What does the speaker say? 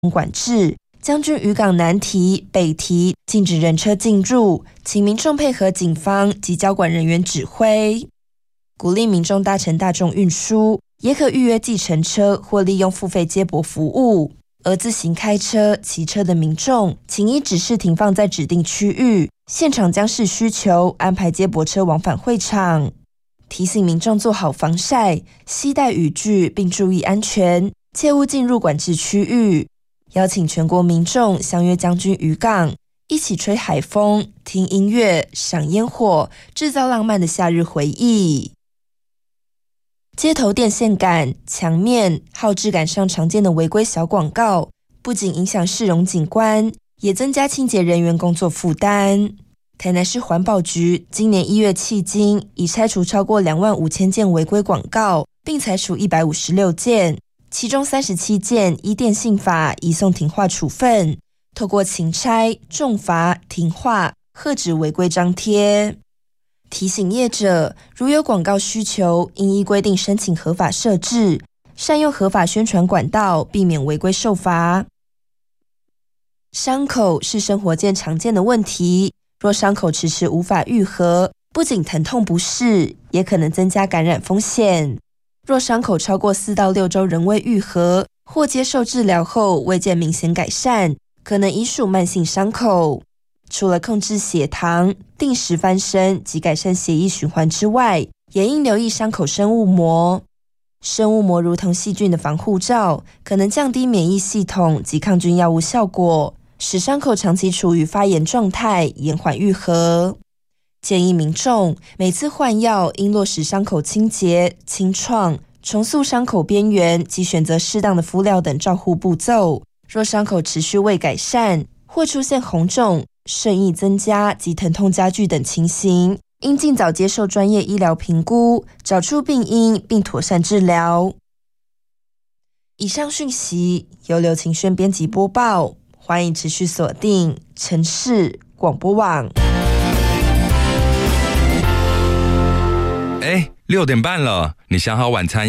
管制，将军渔港南堤、北堤禁止人车进入，请民众配合警方及交管人员指挥。鼓励民众搭乘大众运输，也可预约计程车或利用付费接驳服务。而自行开车、骑车的民众，请依指示停放在指定区域，现场将视需求安排接驳车往返会场。提醒民众做好防晒，携带雨具并注意安全，切勿进入管制区域。邀请全国民众相约将军渔港，一起吹海风、听音乐、赏烟火，制造浪漫的夏日回忆。街头电线杆、墙面、号志杆上常见的违规小广告，不仅影响市容景观，也增加清洁人员工作负担。台南市环保局今年1月迄今，已拆除超过25000件违规广告，并裁处156件，其中37件依电信法移送停话处分，透过勤差、重罚、停话，遏止违规张贴。提醒业者，如有广告需求，应依规定申请合法设置，善用合法宣传管道，避免违规受罚。伤口是生活间常见的问题，若伤口迟迟无法愈合，不仅疼痛不适，也可能增加感染风险。若伤口超过4到6周仍未愈合，或接受治疗后未见明显改善，可能已属慢性伤口。除了控制血糖、定时翻身及改善血液循环之外，也应留意伤口生物膜。生物膜如同细菌的防护罩，可能降低免疫系统及抗菌药物效果，使伤口长期处于发炎状态，延缓愈合。建议民众每次换药应落实伤口清洁、清创、重塑伤口边缘及选择适当的敷料等照护步骤。若伤口持续未改善，或出现红肿、渗液增加及疼痛加剧等情形，应尽早接受专业医疗评估，找出病因并妥善治疗。以上讯息由刘晴轩编辑播报，欢迎持续锁定城市广播网。 6点半了，你想好晚餐